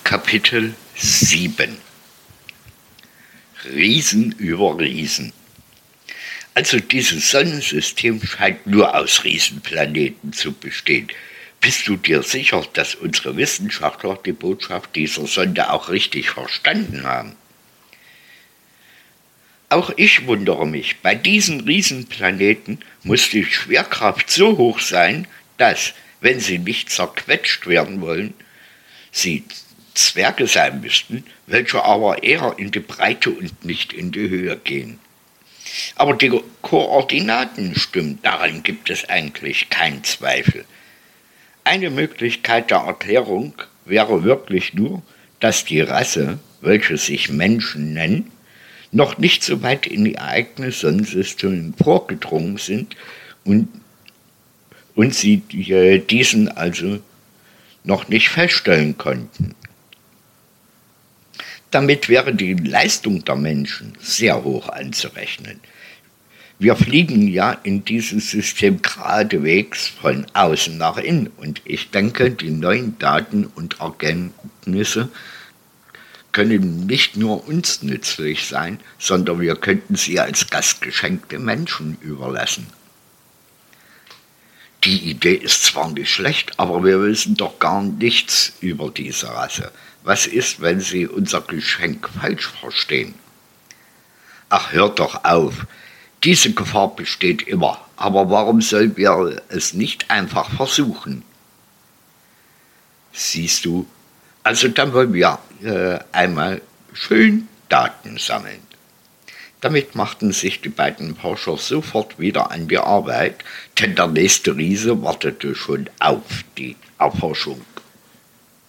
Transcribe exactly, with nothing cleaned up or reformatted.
Kapitel sieben Riesen über Riesen. Also dieses Sonnensystem scheint nur aus Riesenplaneten zu bestehen. Bist du dir sicher, dass unsere Wissenschaftler die Botschaft dieser Sonde auch richtig verstanden haben? Auch ich wundere mich, bei diesen Riesenplaneten muss die Schwerkraft so hoch sein, dass, wenn sie nicht zerquetscht werden wollen, sie Zwerge sein müssten, welche aber eher in die Breite und nicht in die Höhe gehen. Aber die Koordinaten stimmen, daran gibt es eigentlich keinen Zweifel. Eine Möglichkeit der Erklärung wäre wirklich nur, dass die Rasse, welche sich Menschen nennen, noch nicht so weit in ihr eigenes Sonnensystem vorgedrungen sind und, und sie diesen also noch nicht feststellen konnten. Damit wäre die Leistung der Menschen sehr hoch anzurechnen. Wir fliegen ja in dieses System geradewegs von außen nach innen und ich denke, die neuen Daten und Erkenntnisse können nicht nur uns nützlich sein, sondern wir könnten sie als Gastgeschenk den Menschen überlassen. Die Idee ist zwar nicht schlecht, aber wir wissen doch gar nichts über diese Rasse. Was ist, wenn sie unser Geschenk falsch verstehen? Ach, hört doch auf. Diese Gefahr besteht immer. Aber warum sollen wir es nicht einfach versuchen? Siehst du, also dann wollen wir äh, einmal schön Daten sammeln. Damit machten sich die beiden Forscher sofort wieder an die Arbeit, denn der nächste Riese wartete schon auf die Erforschung.